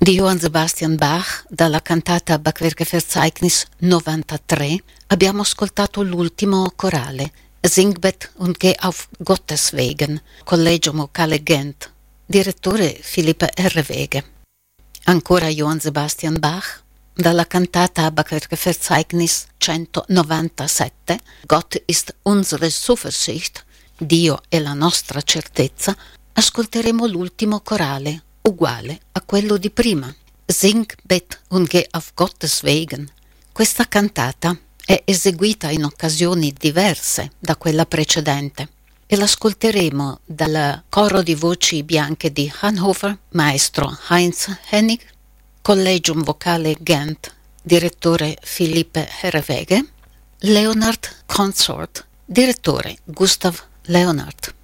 di Johann Sebastian Bach, dalla cantata Bachwerke-Verzeichnis 93, abbiamo ascoltato l'ultimo corale, Singbet und geh auf Gottes Wegen, Collegio Vocale Gent, direttore Philippe R. Wege. Ancora Johann Sebastian Bach, dalla cantata Bachwerke-Verzeichnis 197, Gott ist unsere Zuversicht, Dio è la nostra certezza, ascolteremo l'ultimo corale, uguale a quello di prima, Singbet und geh auf Gottes Wegen. Questa cantata è eseguita in occasioni diverse da quella precedente e l'ascolteremo dal coro di voci bianche di Hannover, maestro Heinz Hennig, Collegium Vocale Gent, direttore Philippe Herreweghe, Leonard Consort, direttore Gustav Leonard.